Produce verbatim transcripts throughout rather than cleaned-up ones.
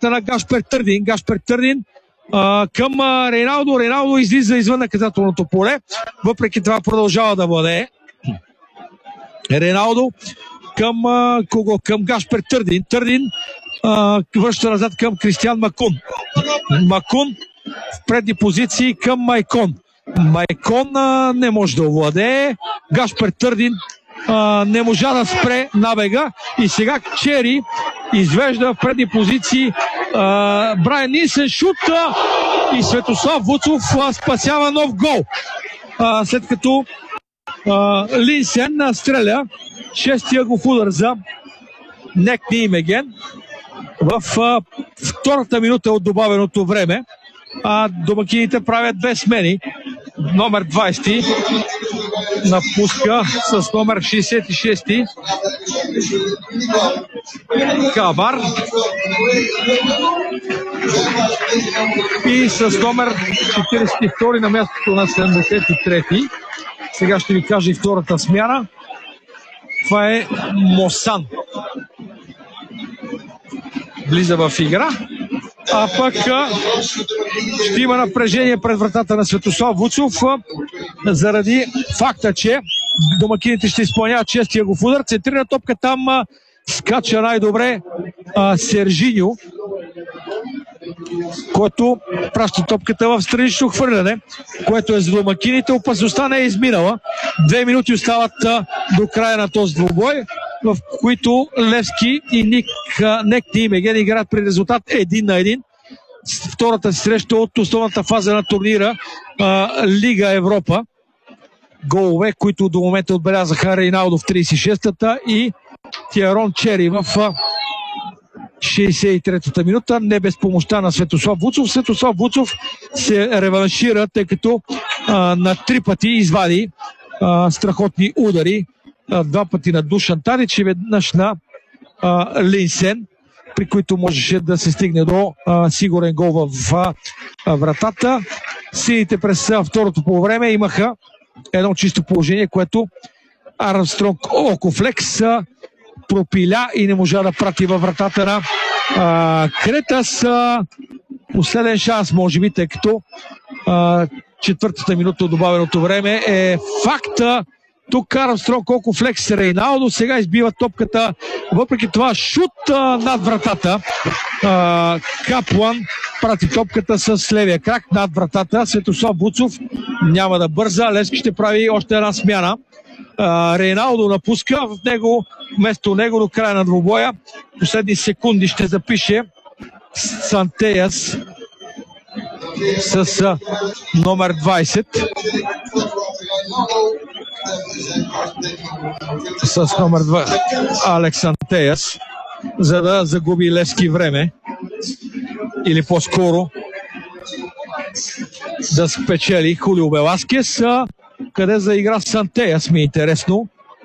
вратата на Гашпер Търдин. Гашпер Търдин а, към а, Рейналдо. Рейналдо излиза извън наказателното поле. Въпреки това продължава да владее. Рейналдо към а, кого? Към Гашпер Търдин. Търдин а, връща назад към Кристиан Макун. Макун в предни позиции към Майкон. Майкон а, не може да овладее. Гашпер Търдин а, не можа да спре набега. И сега Чери извежда в предни позиции а, Брайан Нисен, шута и Светослав Вуцов а, спасява нов гол. А, след като а, Линсен стреля шестия го в удар за Нек Нимеген в а, втората минута от добавеното време. А домакините правят две смени. Номер двайсет напуска с номер шейсет и шест Кабар и с номер четирийсет и втори на мястото на седемдесет и трети. Сега ще ви кажа и втората смяна. Това е Мосан. Влиза в игра. А пък ще има напрежение пред вратата на Светослав Вуцов заради факта, че домакините ще изпълняват честия го в удар. Центрира топка, там а, скача най-добре а, Сержиньо, който праща топката в странично хвърляне, което е за домакините. Опасността не е изминала. Две минути остават а, до края на този двубой, в които Левски и Ник, Нек Нимеген играят при резултат един на един. Втората среща от основната фаза на турнира а, Лига Европа. Голове, които до момента отбелязаха Рейналдо в трийсет и шестата и Тиарон Чери в шейсет и третата минута. Не без помощта на Светослав Вуцов. Светослав Вуцов се реваншира, тъй като а, на три пъти извади а, страхотни удари. А, два пъти на Душан Тадич и веднъж на а, Линсен, при които можеше да се стигне до а, сигурен гол в а, вратата. Сините през а, второто полувреме имаха едно чисто положение, което Армстронг Окофлекс а, пропиля и не можа да прати във вратата на а, Кретас. А, последен шанс, може би, тъй като а, четвъртата минута от добавеното време е факта. Тук Армстронг Окофлекс Рейналдо сега избива топката. Въпреки това шут а, над вратата. А, Каплан прати топката с левия крак над вратата. Светослав Вуцов няма да бърза. Левски ще прави още една смяна. А, Рейналдо напуска. В него, вместо него до края на двубоя последни секунди ще запише Сантеяс с а, номер двайсет. С номер два Алекс Антеяс, за да загуби Левски време или по-скоро да спечели Хулио Веласкес. Къде заигра Сантеяс, ми е интересно,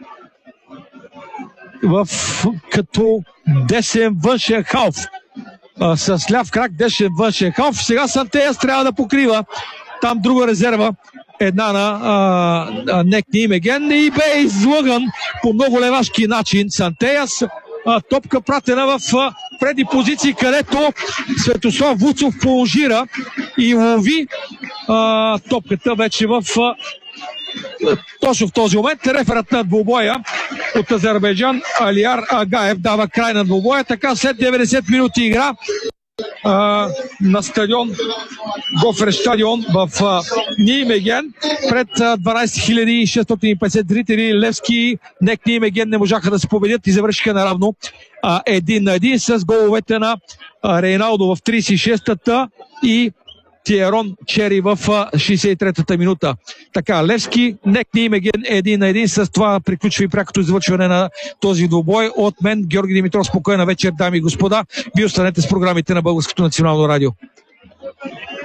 в, като десен външен халф, а, с ляв крак десен външен халф. Сега Сантеяс трябва да покрива там друга резерва, една на а, а, Нек Нимеген, и бе излъган по много левашки начин Сантеяс. А, топка пратена в а, преди позиции, където Светослав Вуцов положира и лови а, топката вече в а, точно в този момент. Реферът на двубоя от Азербайджан Алияр Агаев дава край на двубоя. Така след деветдесет минути игра Uh, на стадион Гофер стадион в uh, Нимеген пред uh, дванайсет хиляди шестстотин и петдесет зрители. Левски, Нек Нимеген не можаха да се победят и завършиха наравно uh, един на един с головете на uh, Рейналдо в трийсет и шестата и Тиерон Чери в шейсет и третата минута. Така, Левски, Нек Нимеген един на един. С това приключва и прякото извършване на този двубой. От мен, Георги Димитров, спокойна вечер, дами и господа. Вие останете с програмите на Българското национално радио.